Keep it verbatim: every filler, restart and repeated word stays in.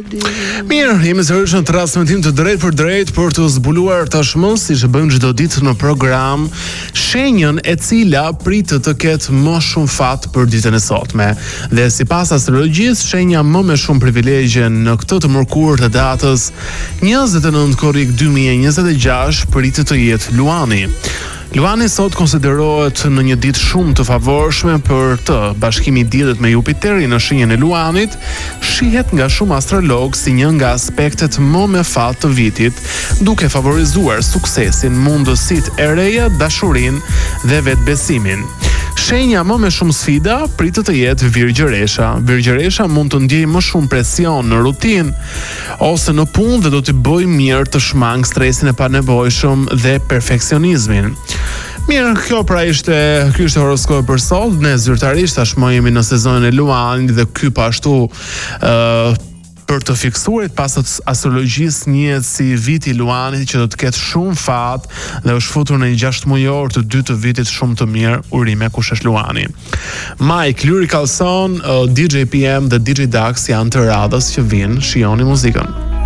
Mirë, jemi sërish në transmetim të drejt për drejt për të zbuluar tashmë, siç e bëjmë çdo ditë në program, shenjën e cila pritet të ketë më shumë fat për ditën e sotme. Dhe sipas astrologjisë, shenja më me shumë privilegje në këtë të mërkurë të datës njëzet e nëntë korrik dy mijë e njëzet e gjashtë pritet të jetë Luani. Luani sot konsiderohet në një ditë shumë të favorshme për të. Bashkimi i diellit me Jupiterin në shenjën e Luanit shihet nga shumë astrologë si një nga aspektet më me fat të vitit, duke favorizuar suksesin, mundësitë e reja, dashurinë dhe vetbesimin. Shenja më me shumë sfida pritet të jetë Virgjëresha. Virgjëresha mund të ndjejë më shumë presion në rutinë ose në punë dhe do t'i bëjë mirë të shmang stresin e panevojshëm dhe perfeksionizmin. Mirë, kjo pra ishte, ky ishte horoskopi për sot. Ne zyrtarisht tashmë jemi në sezonin e Luanit dhe ky po ashtu ë uh, për të fiksuarit pas astrologjisë njihet si viti i Luanit, që do të ketë shumë fat dhe është futur në një gjashtë mujor të dy të vitit shumë të mirë. Urime kush është Luani. Mike, Lyrical Son, uh, D J P M dhe D J Dax janë të radhës që vinë, shijoni muzikën.